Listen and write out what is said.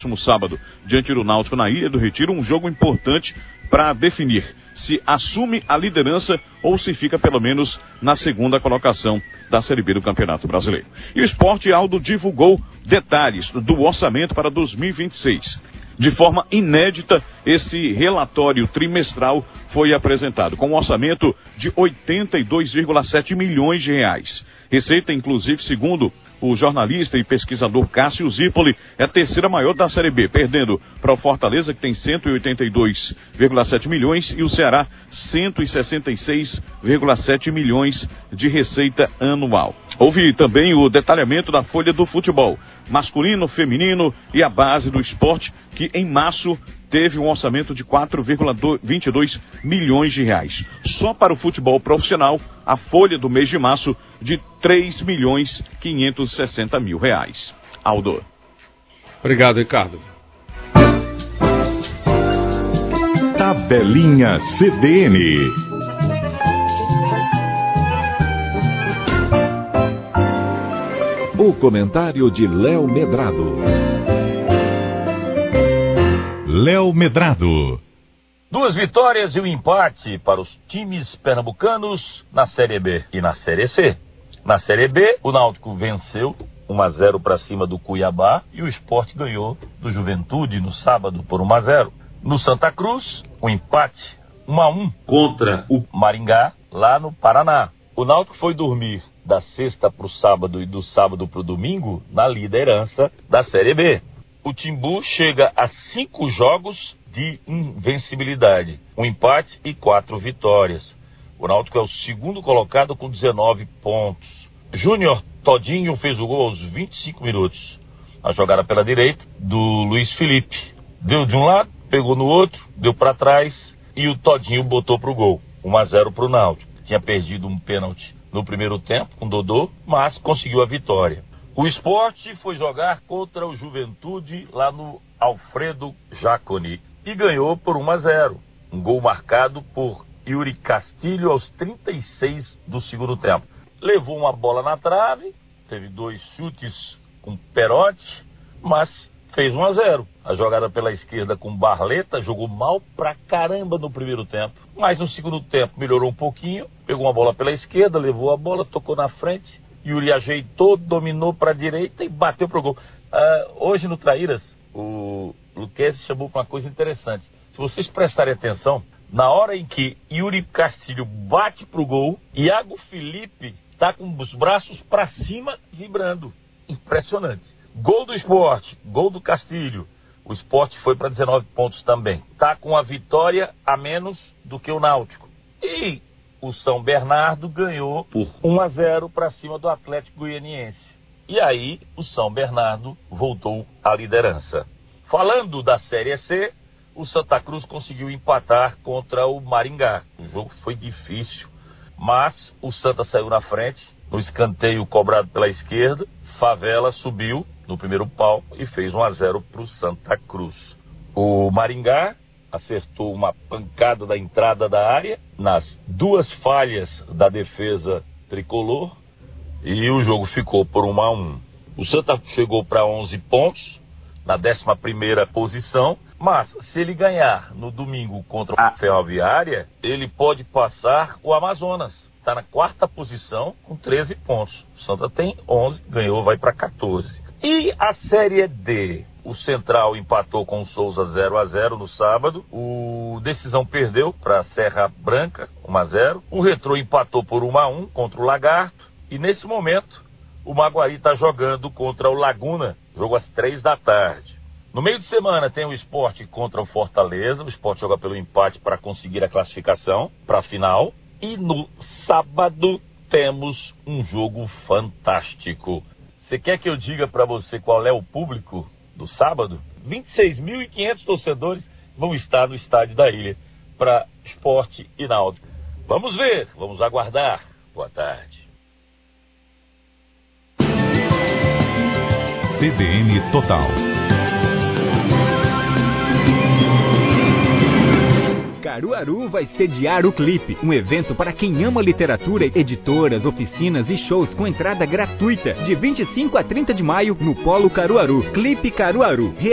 próximo sábado, diante do Náutico na Ilha do Retiro, um jogo importante para definir se assume a liderança ou se fica pelo menos na segunda colocação da Série B do Campeonato Brasileiro. E o Sport Aldo divulgou detalhes do orçamento para 2026. De forma inédita, esse relatório trimestral foi apresentado, com um orçamento de 82,7 milhões de reais. Receita, inclusive, segundo o jornalista e pesquisador Cássio Zipoli, é a terceira maior da Série B, perdendo para o Fortaleza, que tem 182,7 milhões, e o Ceará, 166,7 milhões de receita anual. Houve também o detalhamento da folha do futebol, masculino, feminino e a base do esporte, que em março teve um orçamento de 4,22 milhões de reais. Só para o futebol profissional, a folha do mês de março de 3.560.000 reais. Aldo. Obrigado, Ricardo. Tabelinha CBN. O comentário de Léo Medrado. Léo Medrado. 2 vitórias e um empate para os times pernambucanos na Série B e na Série C. Na Série B, o Náutico venceu 1-0 para cima do Cuiabá e o Sport ganhou do Juventude no sábado por 1-0. No Santa Cruz, um empate 1-1 contra o Maringá lá no Paraná. O Náutico foi dormir da sexta para o sábado e do sábado para o domingo na liderança da Série B. O Timbu chega a 5 jogos de invencibilidade, um empate e 4 vitórias. O Náutico é o segundo colocado com 19 pontos. Júnior Todinho fez o gol aos 25 minutos. A jogada pela direita do Luiz Felipe. Deu de um lado, pegou no outro, deu para trás e o Todinho botou pro gol. 1-0 pro Náutico. Tinha perdido um pênalti no primeiro tempo com Dodô, mas conseguiu a vitória. O Sport foi jogar contra o Juventude lá no Alfredo Jaconi e ganhou por 1-0. Um gol marcado por Yuri Castilho aos 36 do segundo tempo. Levou uma bola na trave, teve 2 chutes com Perotti, mas fez 1-0. A jogada pela esquerda com Barleta, jogou mal pra caramba no primeiro tempo. Mas no segundo tempo melhorou um pouquinho, pegou uma bola pela esquerda, levou a bola, tocou na frente. Yuri ajeitou, dominou para a direita e bateu pro gol. Hoje no Traíras, o Luquezzi chamou para uma coisa interessante. Se vocês prestarem atenção, na hora em que Yuri Castilho bate pro gol, Iago Felipe está com os braços para cima vibrando. Impressionante. Gol do Sport, gol do Castilho. O Sport foi para 19 pontos também. Está com a vitória a menos do que o Náutico. E o São Bernardo ganhou por 1-0 para cima do Atlético Goianiense. E aí o São Bernardo voltou à liderança. Falando da Série C, o Santa Cruz conseguiu empatar contra o Maringá. O jogo foi difícil, mas o Santa saiu na frente, no escanteio cobrado pela esquerda. Favela subiu no primeiro pau e fez 1-0 para o Santa Cruz. O Maringá acertou uma pancada da entrada da área, nas 2 falhas da defesa tricolor, e o jogo ficou por 1-1. O Santa chegou para 11 pontos, na 11ª posição, mas se ele ganhar no domingo contra a Ferroviária, ele pode passar o Amazonas. Está na 4ª posição com 13 pontos. O Santa tem 11, ganhou, vai para 14. E a Série D? O Central empatou com o Souza 0-0 no sábado. O Decisão perdeu para a Serra Branca 1-0. O Retrô empatou por 1-1 contra o Lagarto. E nesse momento, o Maguari está jogando contra o Laguna. Jogo às 3 da tarde. No meio de semana tem o Sport contra o Fortaleza. O Sport joga pelo empate para conseguir a classificação para a final. E no sábado temos um jogo fantástico. Você quer que eu diga para você qual é o público do sábado? 26.500 torcedores vão estar no estádio da Ilha para Sport e Náutico. Vamos ver, vamos aguardar. Boa tarde. CBN Total. Caruaru vai sediar o Clipe, um evento para quem ama literatura, editoras, oficinas e shows com entrada gratuita, de 25 a 30 de maio no Polo Caruaru. Clipe Caruaru.